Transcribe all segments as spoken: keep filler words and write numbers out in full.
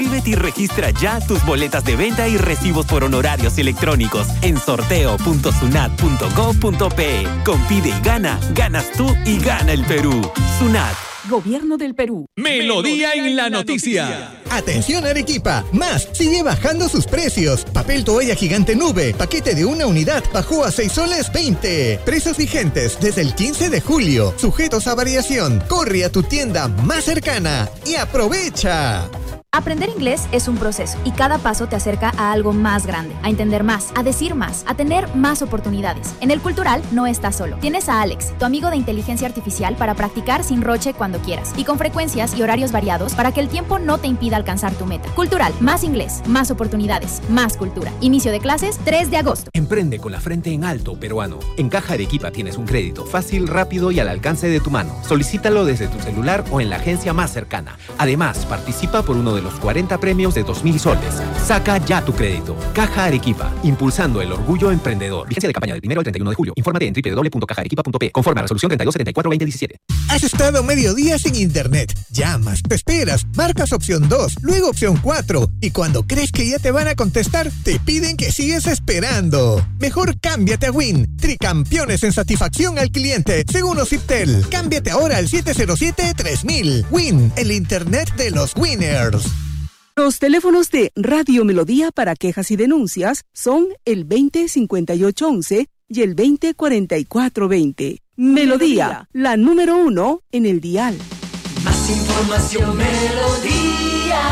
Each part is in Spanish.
Inscríbete y registra ya tus boletas de venta y recibos por honorarios electrónicos en sorteo punto sunat punto gob punto pe. Compide y gana, ganas tú y gana el Perú. Sunat. Gobierno del Perú. Melodía en la noticia. Atención Arequipa, Más sigue bajando sus precios. Papel toalla gigante nube, paquete de una unidad bajó a seis soles veinte. Precios vigentes desde el quince de julio, sujetos a variación. Corre a tu tienda más cercana y aprovecha. Aprender inglés es un proceso y cada paso te acerca a algo más grande, a entender más, a decir más, a tener más oportunidades. En el Cultural no estás solo. Tienes a Alex, tu amigo de inteligencia artificial, para practicar sin roche cuando quieras y con frecuencias y horarios variados para que el tiempo no te impida alcanzar tu meta. Cultural, más inglés, más oportunidades, más cultura. Inicio de clases tres de agosto. Emprende con la frente en alto, peruano. En Caja Arequipa tienes un crédito fácil, rápido y al alcance de tu mano. Solicítalo desde tu celular o en la agencia más cercana. Además, participa por uno de los cuarenta premios de dos mil soles. Saca ya tu crédito. Caja Arequipa, impulsando el orgullo emprendedor. Vigencia de campaña del primero al treinta y uno de julio. Infórmate en doble u doble u doble u punto caja arequipa punto pe. Conforme a resolución treinta y dos setenta y cuatro veinte diecisiete. Has estado mediodía sin internet. Llamas, te esperas, marcas opción dos, luego opción cuatro. Y cuando crees que ya te van a contestar, te piden que sigues esperando. Mejor cámbiate a Win. Tricampeones en satisfacción al cliente, según Ociptel. Cámbiate ahora al siete cero siete tres mil. Win, el internet de los winners. Los teléfonos de Radio Melodía para quejas y denuncias son el veinte cincuenta y ocho once y el veinte cuarenta y cuatro veinte. Melodía, la número uno en el dial. Más información, Melodía.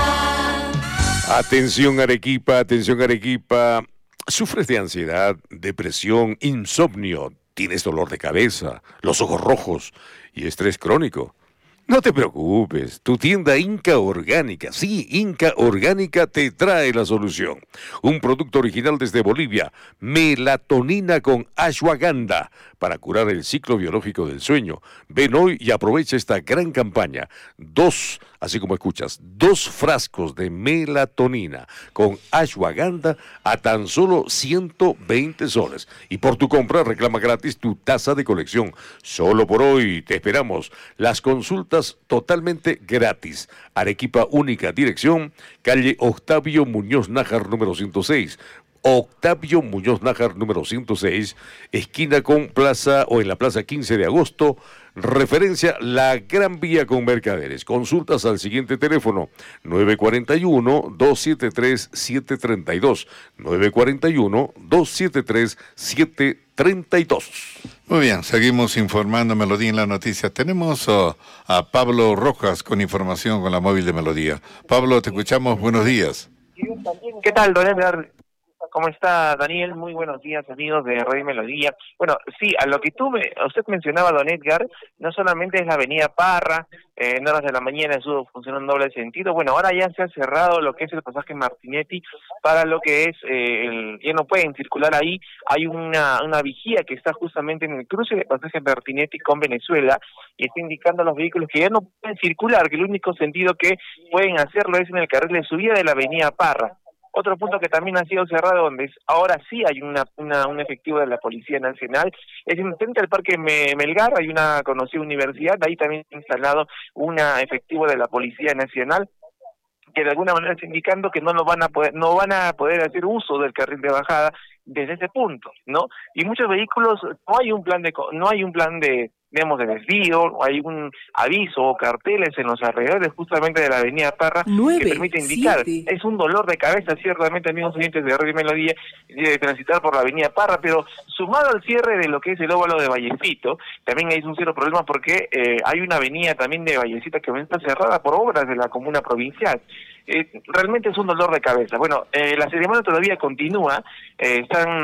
Atención Arequipa, atención Arequipa. ¿Sufres de ansiedad, depresión, insomnio? ¿Tienes dolor de cabeza, los ojos rojos y estrés crónico? No te preocupes, tu tienda Inca Orgánica, sí, Inca Orgánica te trae la solución. Un producto original desde Bolivia, melatonina con ashwagandha, para curar el ciclo biológico del sueño. Ven hoy y aprovecha esta gran campaña. Dos, así como escuchas, dos frascos de melatonina con ashwagandha a tan solo ciento veinte soles. Y por tu compra reclama gratis tu taza de colección. Solo por hoy te esperamos. Las consultas totalmente gratis. Arequipa, única dirección, calle Octavio Muñoz Nájar número ciento seis. Octavio Muñoz Nájar número ciento seis, esquina con Plaza o en la Plaza quince de agosto, referencia La Gran Vía con Mercaderes. Consultas al siguiente teléfono, nueve cuatro uno, dos siete tres, siete tres dos, nueve cuatro uno, dos siete tres, siete tres dos. Muy bien, seguimos informando Melodía en la noticia. Tenemos uh, a Pablo Rojas con información con la móvil de Melodía. Pablo, te escuchamos, buenos días. ¿Qué tal, don Edgar? ¿Cómo está, Daniel? Muy buenos días, amigos de Radio Melodía. Bueno, sí, a lo que tú me, usted mencionaba, don Edgar, no solamente es la avenida Parra, eh, en horas de la mañana estuvo funcionando en doble sentido. Bueno, ahora ya se ha cerrado lo que es el pasaje Martinetti para lo que es, eh, el, ya no pueden circular ahí. Hay una, una vigía que está justamente en el cruce del pasaje Martinetti con Venezuela y está indicando a los vehículos que ya no pueden circular, que el único sentido que pueden hacerlo es en el carril de subida de la avenida Parra. Otro punto que también ha sido cerrado, donde ahora sí hay una, una un efectivo de la Policía Nacional, es en frente al Parque Melgar, hay una conocida universidad, ahí también ha instalado un efectivo de la Policía Nacional, que de alguna manera está indicando que no lo van a poder, no van a poder hacer uso del carril de bajada desde ese punto, ¿no? Y muchos vehículos, no hay un plan de, no hay un plan de, digamos, de desvío, hay un aviso o carteles en los alrededores justamente de la avenida Parra nueve, que permite indicar. Siete. Es un dolor de cabeza, ciertamente, amigos oyentes de Radio Melodía, de transitar por la avenida Parra, pero sumado al cierre de lo que es el óvalo de Vallecito, también hay un cierto problema porque eh, hay una avenida también de Vallecito que está cerrada por obras de la comuna provincial. Eh, realmente es un dolor de cabeza. Bueno, eh, la ceremonia todavía continúa, eh, están